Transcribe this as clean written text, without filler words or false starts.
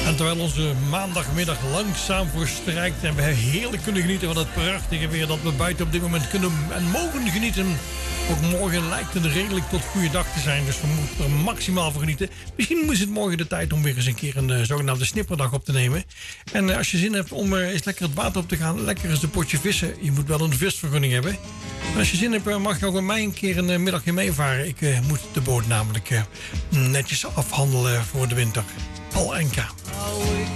En terwijl onze maandagmiddag langzaam verstrijkt en we heerlijk kunnen genieten van het prachtige weer dat we buiten op dit moment kunnen en mogen genieten. Ook morgen lijkt het redelijk tot goede dag te zijn, dus we moeten er maximaal voor genieten. Misschien is het morgen de tijd om weer eens een keer een zogenaamde snipperdag op te nemen. En als je zin hebt om eens lekker het water op te gaan, lekker eens een potje vissen. Je moet wel een visvergunning hebben. En als je zin hebt, mag je ook met mij een keer een middagje meevaren. Ik moet de boot namelijk netjes afhandelen voor de winter. Paul Enka.